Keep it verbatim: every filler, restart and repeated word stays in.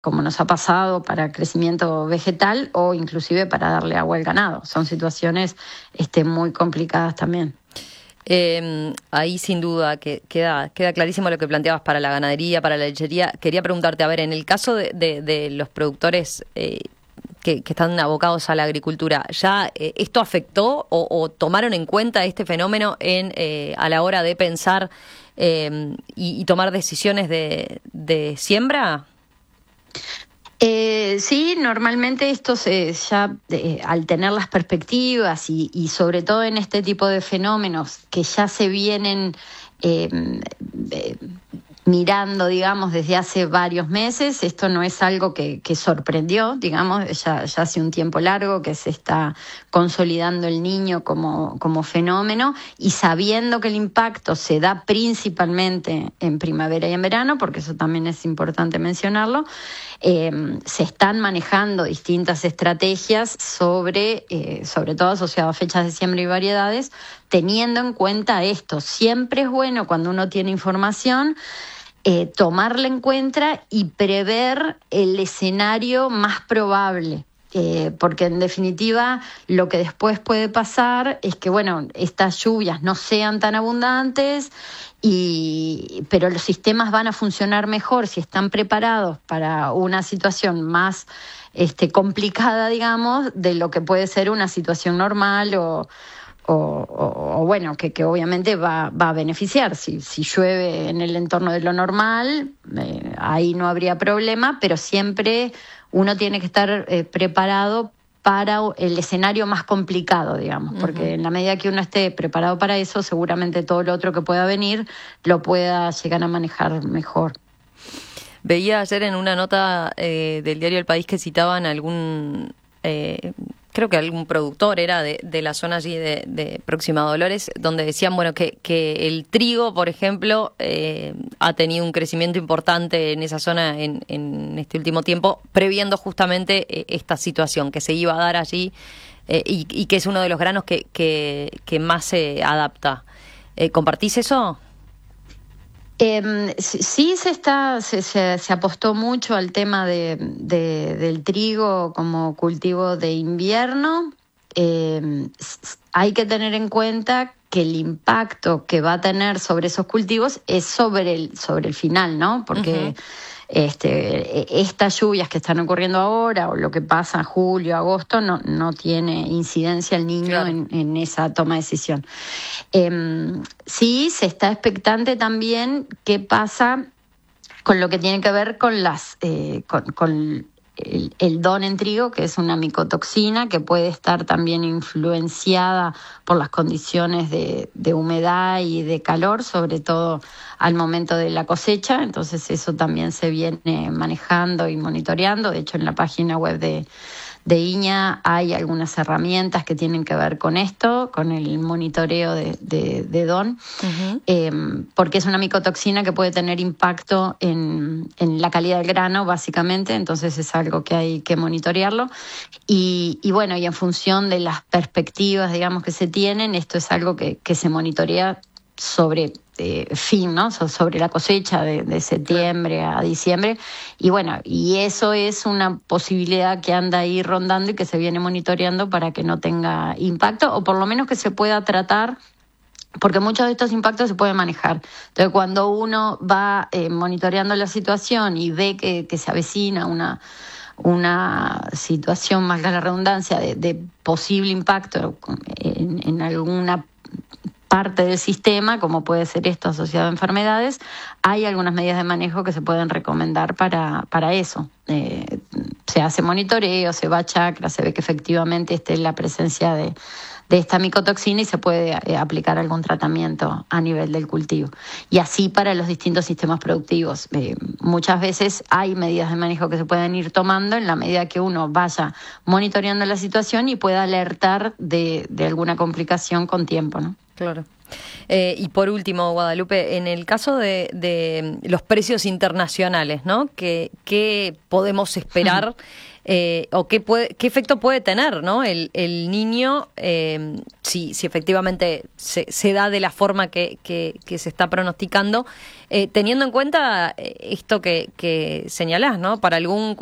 como nos ha pasado para crecimiento vegetal o inclusive para darle agua al ganado. Son situaciones este, muy complicadas también. Eh, ahí sin duda que queda, queda clarísimo lo que planteabas para la ganadería, para la lechería. Quería preguntarte, a ver, en el caso de, de, de los productores eh, que, que están abocados a la agricultura, ¿ya eh, esto afectó o, o tomaron en cuenta este fenómeno en eh, a la hora de pensar eh, y, y tomar decisiones de, de siembra? Eh, sí, normalmente esto se, ya eh, al tener las perspectivas y, y sobre todo en este tipo de fenómenos que ya se vienen eh, eh, mirando, digamos, desde hace varios meses, esto no es algo que, que sorprendió, digamos, ya, ya hace un tiempo largo que se está consolidando el Niño como, como fenómeno y sabiendo que el impacto se da principalmente en primavera y en verano, porque eso también es importante mencionarlo. Eh, se están manejando distintas estrategias sobre, eh, sobre todo asociadas a fechas de siembra y variedades, teniendo en cuenta esto. Siempre es bueno cuando uno tiene información eh, tomarla en cuenta y prever el escenario más probable. Eh, porque en definitiva lo que después puede pasar es que bueno, estas lluvias no sean tan abundantes, y, pero los sistemas van a funcionar mejor si están preparados para una situación más este, complicada, digamos, de lo que puede ser una situación normal o, o, o, o bueno, que, que obviamente va, va a beneficiar. Si, si llueve en el entorno de lo normal, eh, ahí no habría problema, pero siempre uno tiene que estar eh, preparado para el escenario más complicado, digamos, porque uh-huh. en la medida que uno esté preparado para eso, seguramente todo lo otro que pueda venir lo pueda llegar a manejar mejor. Veía ayer en una nota eh, del diario El País que citaban algún... Eh, creo que algún productor era de, de la zona allí de, de Próxima Dolores, donde decían bueno que, que el trigo, por ejemplo, eh, ha tenido un crecimiento importante en esa zona en, en este último tiempo, previendo justamente eh, esta situación que se iba a dar allí eh, y, y que es uno de los granos que, que, que más se adapta. Eh, ¿Compartís eso? Eh, sí se está se, se, se apostó mucho al tema de, de, del trigo como cultivo de invierno. Eh, hay que tener en cuenta que el impacto que va a tener sobre esos cultivos es sobre el sobre el final, ¿no? Porque uh-huh. Este, estas lluvias que están ocurriendo ahora o lo que pasa en julio, agosto, no, no tiene incidencia el Niño claro. en, en esa toma de decisión. Eh, sí, se está expectante también qué pasa con lo que tiene que ver con las eh, con, con el, el DON en trigo, que es una micotoxina que puede estar también influenciada por las condiciones de, de humedad y de calor, sobre todo al momento de la cosecha. Entonces eso también se viene manejando y monitoreando. De hecho, en la página web de de INAH hay algunas herramientas que tienen que ver con esto, con el monitoreo de, de, de DON, uh-huh. eh, porque es una micotoxina que puede tener impacto en, en la calidad del grano, básicamente, entonces es algo que hay que monitorearlo. Y, y bueno, y en función de las perspectivas, digamos, que se tienen, esto es algo que, que se monitorea sobre eh, fin, ¿no? So, sobre la cosecha de, de septiembre a diciembre. Y bueno, y eso es una posibilidad que anda ahí rondando y que se viene monitoreando para que no tenga impacto, o por lo menos que se pueda tratar, porque muchos de estos impactos se pueden manejar. Entonces, cuando uno va eh, monitoreando la situación y ve que, que se avecina una una situación, más que la redundancia, de, de posible impacto en, en alguna parte del sistema, como puede ser esto asociado a enfermedades, hay algunas medidas de manejo que se pueden recomendar para, para eso. Eh, se hace monitoreo, se va a chacra, se ve que efectivamente esté la presencia de, de esta micotoxina y se puede eh, aplicar algún tratamiento a nivel del cultivo. Y así para los distintos sistemas productivos. Eh, muchas veces hay medidas de manejo que se pueden ir tomando en la medida que uno vaya monitoreando la situación y pueda alertar de, de alguna complicación con tiempo, ¿no? Claro. Eh, y por último, Guadalupe, en el caso de, de los precios internacionales, ¿no? ¿Qué, qué podemos esperar eh, o qué, puede, qué efecto puede tener, ¿no? el, el niño, eh, si, si efectivamente se, se da de la forma que, que, que se está pronosticando, eh, teniendo en cuenta esto que, que señalás, ¿no? Para algún